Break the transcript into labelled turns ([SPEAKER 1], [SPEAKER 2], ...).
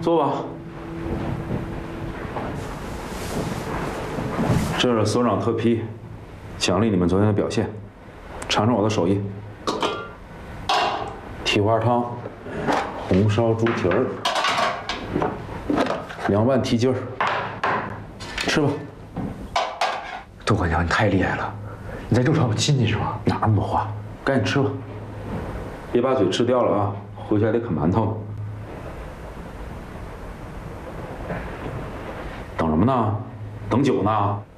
[SPEAKER 1] 坐吧。这是所长特批，奖励你们昨天的表现，尝尝我的手艺。蹄花汤，红烧猪蹄儿，2瓣蹄筋儿，吃吧。
[SPEAKER 2] 杜管家，你太厉害了，你在肉上有亲戚是吧？
[SPEAKER 1] 哪那么多话？赶紧吃吧，别把嘴吃掉了啊！回去还得啃馒头。等什么呢？等酒呢？